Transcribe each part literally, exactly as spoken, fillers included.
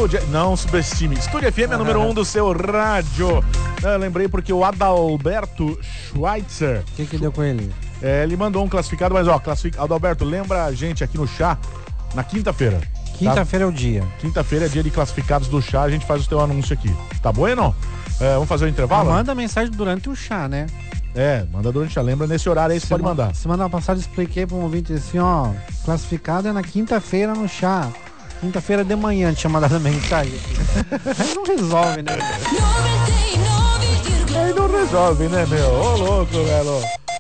Estúdio, não subestime. Estúdio F M é número um do seu rádio. Eu lembrei porque o Adalberto Schweitzer. O que que deu com ele? É, ele mandou um classificado, mas ó, classificado. Adalberto, lembra a gente aqui no chá, na quinta-feira. Quinta-feira tá? É o dia. Quinta-feira é dia de classificados do chá, a gente faz o teu anúncio aqui. Tá bueno? É, vamos fazer o intervalo? Ah, manda mensagem durante o chá, né? É, manda durante o chá. Lembra nesse horário aí, você pode mandar. Semana passada eu expliquei para um ouvinte assim, ó, classificado é na quinta-feira no chá. Quinta-feira de manhã tinha mandado mensagem. Aí não resolve, né? Aí não resolve, né, meu? Ô, louco, velho.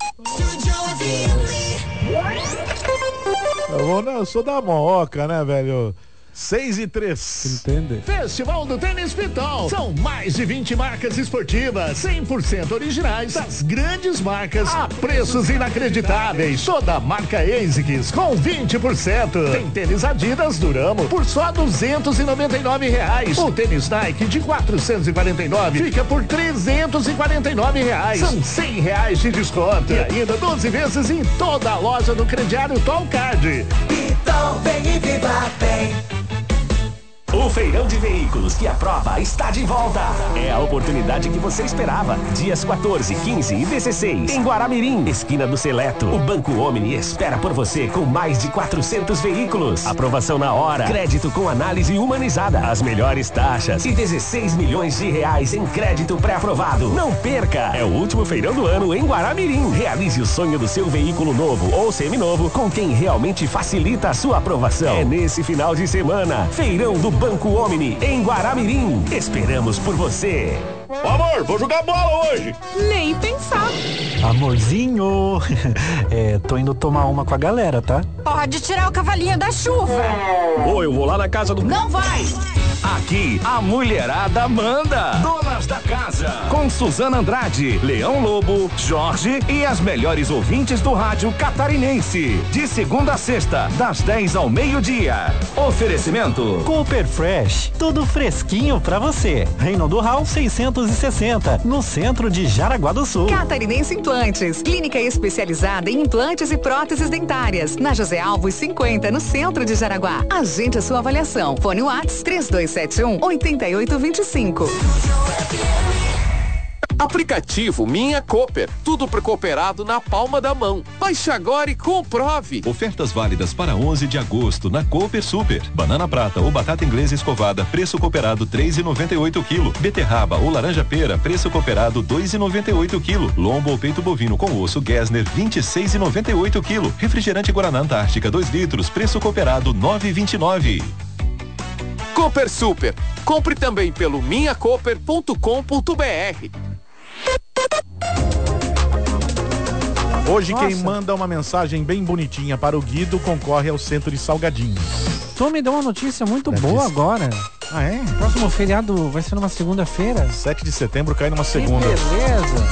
Eu, vou, não, eu sou da Mooca, né, velho? seis e três. Entende? Festival do Tênis Pitol. São mais de vinte marcas esportivas, cem por cento originais, das grandes marcas, a preços inacreditáveis. Toda marca ASICS com vinte por cento. Tem tênis Adidas Duramo por só duzentos e noventa e nove reais. O tênis Nike de quatrocentos e quarenta e nove fica por trezentos e quarenta e nove reais. São cem reais de desconto. E ainda doze vezes em toda a loja do crediário Tolcard. Pitol, vem e viva bem. O Feirão de Veículos que a prova está de volta. É a oportunidade que você esperava. Dias quatorze, quinze e dezesseis. Em Guaramirim, esquina do Seleto. O Banco Omni espera por você com mais de quatrocentos veículos. Aprovação na hora. Crédito com análise humanizada. As melhores taxas. E dezesseis milhões de reais em crédito pré-aprovado. Não perca. É o último feirão do ano em Guaramirim. Realize o sonho do seu veículo novo ou seminovo com quem realmente facilita a sua aprovação. É nesse final de semana. Feirão do Banco Omni, em Guaramirim. Esperamos por você. Ô, amor, vou jogar bola hoje. Nem pensar. Amorzinho, é, tô indo tomar uma com a galera, tá? Pode tirar o cavalinho da chuva. Ô, eu vou lá na casa do... Não vai. Aqui, a mulherada manda. Donas da casa. Com Suzana Andrade, Leão Lobo, Jorge e as melhores ouvintes do rádio catarinense. De segunda a sexta, das dez ao meio-dia. Oferecimento Cooper Fresh, tudo fresquinho pra você. Reinaldo Hall seiscentos e sessenta, no centro de Jaraguá do Sul. Catarinense Implantes, clínica especializada em implantes e próteses dentárias. Na José Alves cinquenta, no centro de Jaraguá. Agende a sua avaliação. Fone WhatsApp três dois sete um, oito oito dois cinco. Aplicativo Minha Cooper, tudo pro cooperado na palma da mão. Baixe agora e comprove. Ofertas válidas para onze de agosto na Cooper Super. Banana prata ou batata inglesa escovada, preço cooperado três reais e noventa e oito centavos quilo. Beterraba ou laranja pera, preço cooperado dois reais e noventa e oito centavos quilo. Lombo ou peito bovino com osso Gessner, vinte e seis reais e noventa e oito centavos quilo. Refrigerante Guaraná Antártica dois litros, preço cooperado nove reais e vinte e nove centavos. Cooper Super. Compre também pelo minha cooper ponto com ponto b r. Hoje Nossa. Quem manda uma mensagem bem bonitinha para o Guido concorre ao centro de salgadinhos. Tu me deu uma notícia muito Deve boa ser. agora. Ah, é? Próximo feriado vai ser numa segunda-feira. sete de setembro cai numa segunda. Que beleza.